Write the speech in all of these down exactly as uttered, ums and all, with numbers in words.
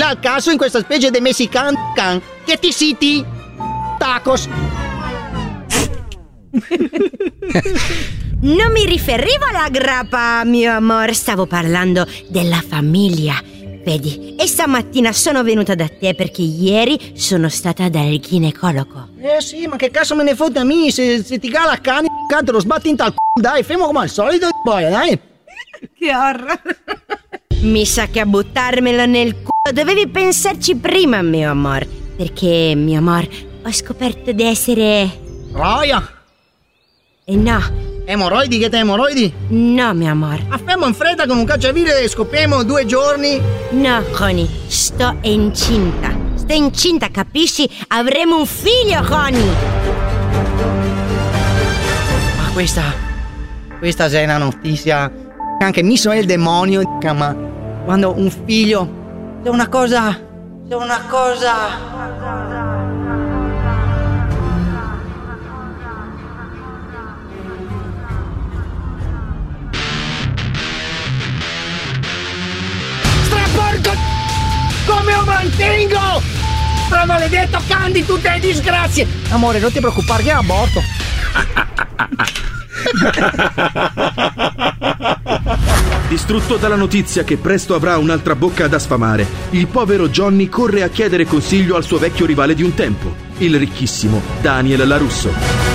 venga al caso in questa specie di messicano can che ti siti tacos. Non mi riferivo alla grappa, mio amor, stavo parlando della famiglia. Vedi, e stamattina sono venuta da te perché ieri sono stata dal ginecologo. Eh sì, ma che cazzo me ne fotte a me? Se, se ti cala cani, canto lo sbatti in tal c***o, dai, fermo come al solito, boia, dai. Che horror. Mi sa che a buttarmelo nel culo dovevi pensarci prima, mio amor. Perché, mio amor, ho scoperto di essere... Roia! E no. Emoroidi, che te emoroidi? No, mio amor. Affemmo in fretta con un cacciavite e scopriamo due giorni. No, Connie, sto incinta. Sto incinta, capisci? Avremo un figlio, Connie. Ma questa... Questa è una notizia... Anche mi so il demonio, ma... Quando un figlio... È una cosa... È una cosa... Come lo mantengo? Tra maledetto Candy, tutte le disgrazie. Amore, non ti preoccupare che è aborto. Distrutto dalla notizia che presto avrà un'altra bocca da sfamare, il povero Johnny corre a chiedere consiglio al suo vecchio rivale di un tempo, il ricchissimo Daniel LaRusso.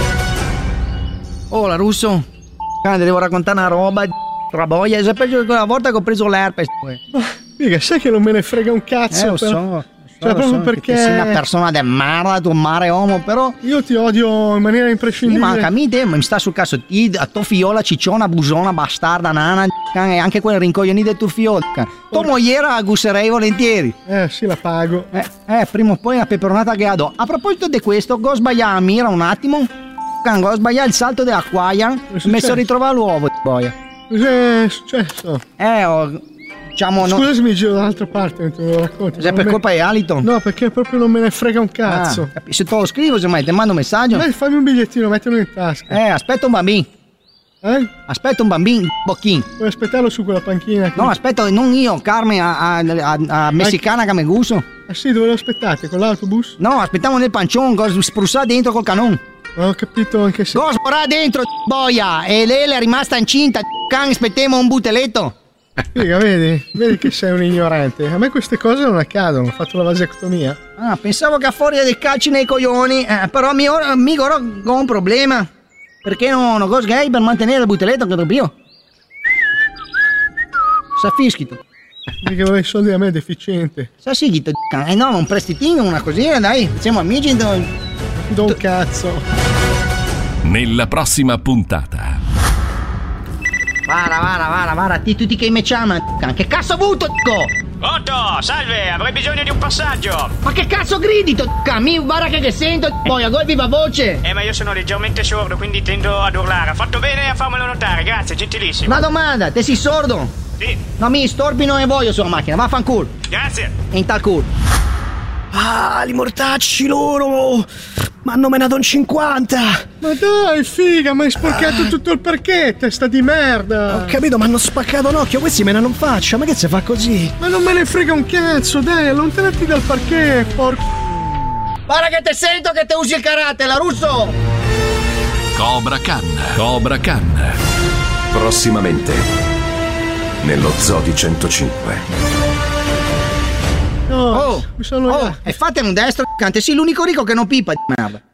Oh, LaRusso, Candy, devo raccontare una roba tra boia. È peggio di quella volta che ho preso l'herpes. Figa, sai che non me ne frega un cazzo. Eh, lo però. so, lo so, Cioè, lo proprio so, perché che sei una persona de merda, tu mare uomo, però... Io ti odio in maniera Sì, imprescindibile. ma a te mi sta sul caso, ti, a tua fiola, cicciona, busona, bastarda, nana, e anche quel rincoglionì del tuo figlio. Tu mogliera gusserei volentieri. Eh, sì, la pago. Eh, eh, prima o poi una peperonata che do. A proposito di questo, go sbagliare a mira un attimo. Go sbagliare il salto dell'acquaia. Mi sono ritrovato l'uovo, boia. Cos'è successo? Eh, ho... Diciamo, Scusa no... se mi giro dall'altra parte mentre me lo racconti. È per me... colpa di Alito? No, perché proprio non me ne frega un cazzo. Ah, se te lo scrivo, semmai, ti mando un messaggio. Dai, fammi un bigliettino, mettilo in tasca. Eh, aspetta un bambino. Eh? Aspetta un bambino, bocchin. Puoi aspettarlo su quella panchina. Qui. No, aspetta, non io, Carmen, a, a, a, a messicana che mi gusto. Ah sì, dove lo aspettate? Con l'autobus? No, aspettiamo nel pancione, go sprussare dentro col canon. Non ho capito anche se... Go sporare dentro, boia. E lei è rimasta incinta, can, aspettiamo un buteletto. Figa, vedi? Vedi che sei un ignorante. A me queste cose non accadono, ho fatto la vasectomia. Ah, pensavo che a fuori dei calci nei coglioni, eh, però mi ora, mi ora ho un problema. Perché non ho cos gay per mantenere il buteletto che dobbiamo? Sa fischito. Perché avevi i soldi a me, deficiente. Sa sighito, eh no, un prestitino, una cosina, dai, siamo amici. Do, do un cazzo. Nella prossima puntata. Vara, vara, vara, vara, ti tutti che mi chiama. Che cazzo ho avuto, c***o? Otto, salve, avrei bisogno di un passaggio. Ma che cazzo gridi, t***a? Mi guarda che, che sento, poi a gol viva voce. Eh, ma io sono leggermente sordo, quindi tendo ad urlare. Ha fatto bene a farmelo notare, grazie, gentilissimo. Una domanda, te sei sordo? Sì. No, mi storpi non ne voglio sulla macchina, vaffanculo. Grazie. E in tal culo. Ah, li mortacci loro! M'hanno menato un cinquanta! Ma dai, figa, mi hai sporcato tutto il parquet, testa di merda! Ho capito, mi hanno spaccato un occhio, questi menano in faccia, ma che se fa così? Ma non me ne frega un cazzo, dai, allontanati dal parquet, porco... Guarda che te sento che te usi il karate, LaRusso! Cobra Khan, Cobra Khan. Prossimamente, nello Zoo di centocinque. No, oh, mi sono... Oh, e fate un destro, cante, sì, l'unico ricco che non pipa di merda.